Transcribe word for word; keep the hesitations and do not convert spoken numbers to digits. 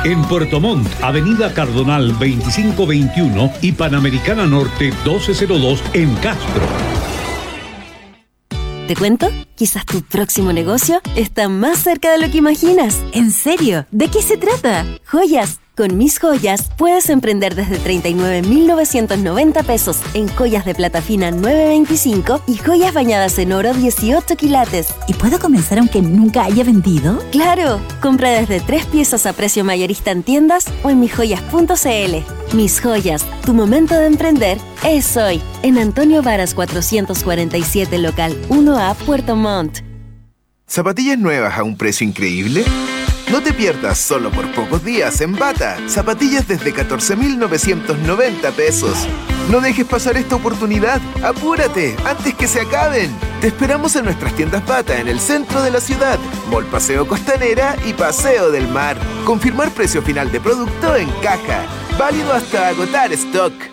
En Puerto Montt, Avenida Cardonal veinticinco veintiuno y Panamericana Norte doce cero dos en Castro. ¿Te cuento? Quizás tu próximo negocio está más cerca de lo que imaginas. ¿En serio? ¿De qué se trata? Joyas. Con Mis Joyas puedes emprender desde treinta y nueve mil novecientos noventa pesos en joyas de plata fina nueve veinticinco y joyas bañadas en oro dieciocho quilates. ¿Y puedo comenzar aunque nunca haya vendido? ¡Claro! Compra desde tres piezas a precio mayorista en tiendas o en misjoyas punto cl. Mis Joyas, tu momento de emprender es hoy. En Antonio Varas cuatrocientos cuarenta y siete, local uno A, Puerto Montt. ¿Zapatillas nuevas a un precio increíble? No te pierdas solo por pocos días en Bata. Zapatillas desde catorce mil novecientos noventa pesos. No dejes pasar esta oportunidad. ¡Apúrate! ¡Antes que se acaben! Te esperamos en nuestras tiendas Bata en el centro de la ciudad, Mall Paseo Costanera y Paseo del Mar. Confirmar precio final de producto en caja. Válido hasta agotar stock.